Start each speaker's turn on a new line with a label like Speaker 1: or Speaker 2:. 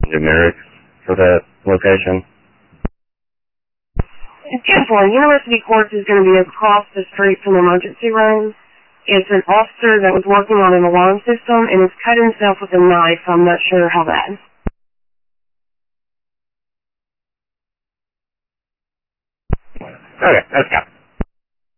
Speaker 1: Numerics for that location?
Speaker 2: Careful, University Courts is going to be across the street from the emergency room. It's an officer that was working on an alarm system and has cut himself with a knife. I'm not sure how bad.
Speaker 1: Okay, let's go.